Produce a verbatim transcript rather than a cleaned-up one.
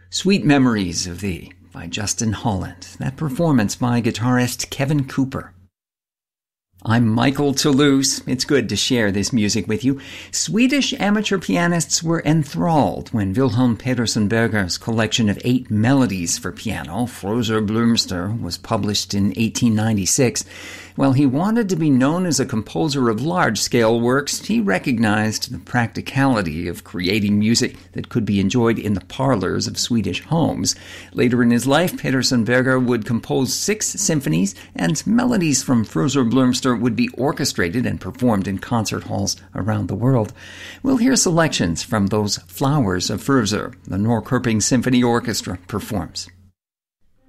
Sweet Memories of Thee by Justin Holland. That performance by guitarist Kevin Cooper. I'm Michael Toulouse. It's good to share this music with you. Swedish amateur pianists were enthralled when Wilhelm Peterson Berger's collection of eight melodies for piano, Fröser Blomster, was published in eighteen ninety-six. While he wanted to be known as a composer of large-scale works, he recognized the practicality of creating music that could be enjoyed in the parlors of Swedish homes. Later in his life, Peterson Berger would compose six symphonies, and melodies from Fröser Blomster would be orchestrated and performed in concert halls around the world. We'll hear selections from those Flowers of Fröser the Norrköping Symphony Orchestra performs.